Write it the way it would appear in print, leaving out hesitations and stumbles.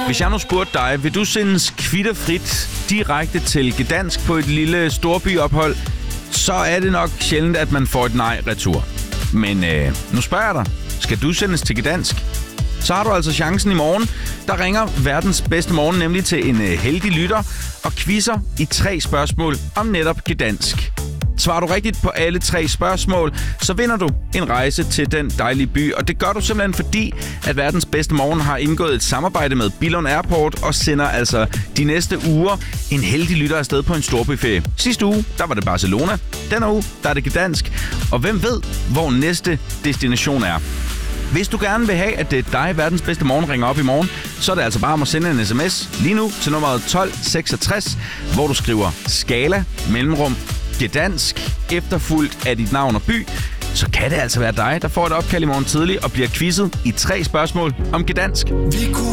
Hvis jeg nu spurgte dig, vil du sendes kvitterfrit direkte til Gdansk på et lille storbyophold, så er det nok sjældent, at man får et nej retur. Men nu spørger jeg dig, skal du sendes til Gdansk? Så har du altså chancen i morgen. Der ringer verdens bedste morgen nemlig til en heldig lytter og quizzer i 3 spørgsmål om netop Gdansk. Svarer du rigtigt på alle 3 spørgsmål, så vinder du en rejse til den dejlige by. Og det gør du simpelthen fordi, at verdens bedste morgen har indgået et samarbejde med Billund Airport og sender altså de næste uger en heldig lytter afsted på en storbyferie. Sidste uge, der var det Barcelona. Denne uge, der er det Gdansk. Og hvem ved, hvor næste destination er? Hvis du gerne vil have, at det er dig, verdens bedste morgen, ringer op i morgen, så er det altså bare om at sende en sms lige nu til nummeret 1266, hvor du skriver skala, mellemrum, Gdansk, efterfulgt af dit navn og by. Så kan det altså være dig, der får et opkald i morgen tidlig og bliver quizzet i 3 spørgsmål om Gdansk.